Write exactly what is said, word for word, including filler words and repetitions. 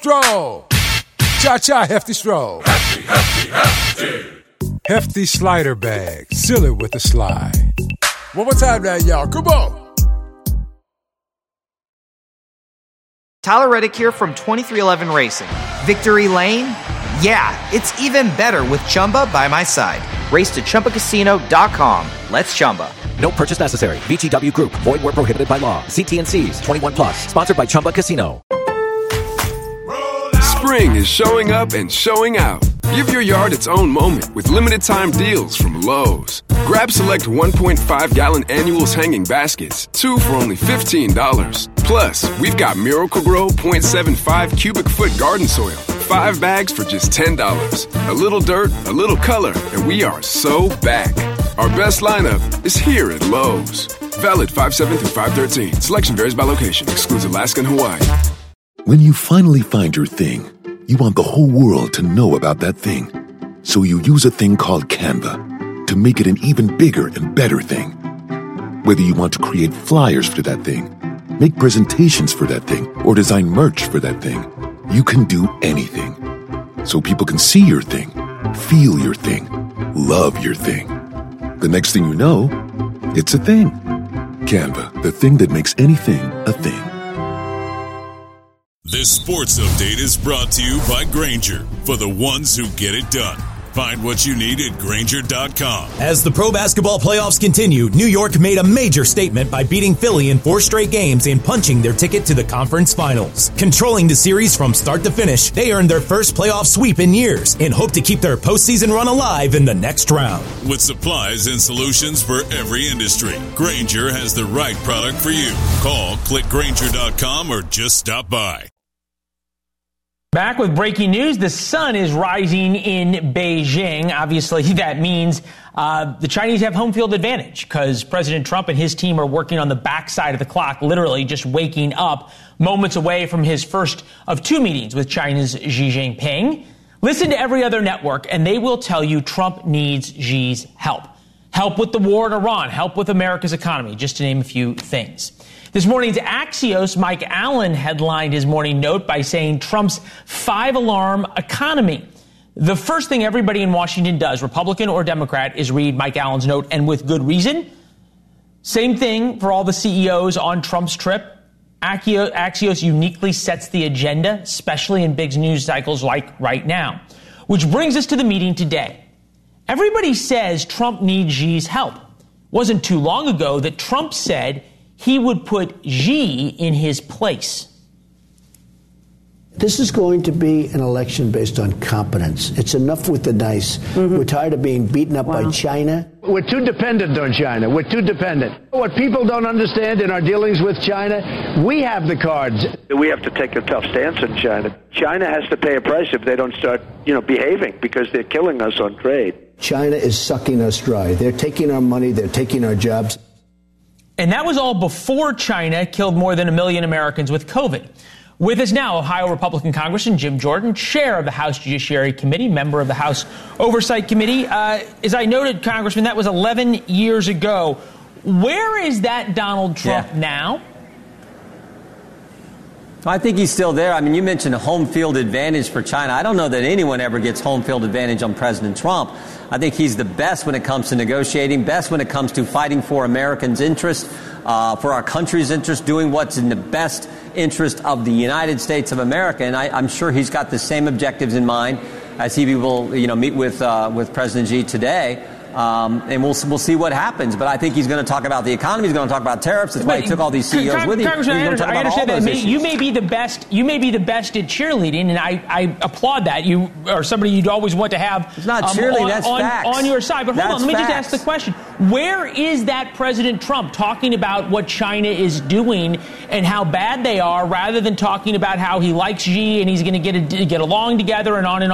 Stroll. Cha-cha, hefty stroll. Hefty, hefty, hefty. Hefty slider bag. Seal it with a slide. One more time now, y'all. Come on. Tyler Reddick here from twenty-three eleven Racing. Victory Lane? Yeah, it's even better with Chumba by my side. Race to Chumba Casino dot com. Let's Chumba. No purchase necessary. V G W Group. Void where prohibited by law. See T and C's. twenty-one plus. Sponsored by Chumba Casino. Spring is showing up and showing out. Give your yard its own moment with limited time deals from Lowe's. Grab select one point five gallon annuals hanging baskets, two for only fifteen dollars. Plus, we've got Miracle-Gro point seven five cubic foot garden soil, five bags for just ten dollars. A little dirt, a little color, and we are so back. Our best lineup is here at Lowe's. Valid five seven through five thirteen. Selection varies by location. Excludes Alaska and Hawaii. When you finally find your thing, you want the whole world to know about that thing. So you use a thing called Canva to make it an even bigger and better thing. Whether you want to create flyers for that thing, make presentations for that thing, or design merch for that thing, you can do anything. So people can see your thing, feel your thing, love your thing. The next thing you know, it's a thing. Canva, the thing that makes anything a thing. This sports update is brought to you by Grainger, for the ones who get it done. Find what you need at Grainger dot com. As the pro basketball playoffs continue, New York made a major statement by beating Philly in four straight games and punching their ticket to the conference finals. Controlling the series from start to finish, they earned their first playoff sweep in years and hope to keep their postseason run alive in the next round. With supplies and solutions for every industry, Grainger has the right product for you. Call, click Grainger dot com, or just stop by. Back with breaking news. The sun is rising in Beijing. Obviously, that means uh, the Chinese have home field advantage because President Trump and his team are working on the backside of the clock, literally just waking up moments away from his first of two meetings with China's Xi Jinping. Listen to every other network, and they will tell you Trump needs Xi's help. Help with the war in Iran, help with America's economy, just to name a few things. This morning's Axios, Mike Allen headlined his morning note by saying Trump's five-alarm economy. The first thing everybody in Washington does, Republican or Democrat, is read Mike Allen's note, and with good reason. Same thing for all the C E Os on Trump's trip. Axios uniquely sets the agenda, especially in big news cycles like right now. Which brings us to the meeting today. Everybody says Trump needs Xi's help. Wasn't too long ago that Trump said he would put Xi in his place. This is going to be an election based on competence. It's enough with the dice. Mm-hmm. We're tired of being beaten up wow. by China. We're too dependent on China. We're too dependent. What people don't understand in our dealings with China, we have the cards. We have to take a tough stance on China. China has to pay a price if they don't start, you know, behaving because they're killing us on trade. China is sucking us dry. They're taking our money. They're taking our jobs. And that was all before China killed more than a million Americans with COVID. With us now, Ohio Republican Congressman Jim Jordan, chair of the House Judiciary Committee, member of the House Oversight Committee. Uh, as I noted, Congressman, that was eleven years ago. Where is that Donald Trump yeah. now? I think he's still there. I mean, you mentioned a home field advantage for China. I don't know that anyone ever gets home field advantage on President Trump. I think he's the best when it comes to negotiating, best when it comes to fighting for Americans' interests, uh, for our country's interest, doing what's in the best interest of the United States of America. And I, I'm sure he's got the same objectives in mind as he will, you know, meet with uh, with President Xi today. Um, and we'll we'll see what happens. But I think he's going to talk about the economy. He's going to talk about tariffs. That's why he took all these C E Os Con- with him. Congressman, I, under, I understand that may, you may be the best. You may be the best at cheerleading, and I, I applaud that. You are somebody you'd always want to have. It's not cheerleading. Um, on, that's on, facts. on your side. But hold that's on. Let me facts. just ask the question: where is that President Trump talking about what China is doing and how bad they are, rather than talking about how he likes Xi and he's going to get a, get along together and on and on?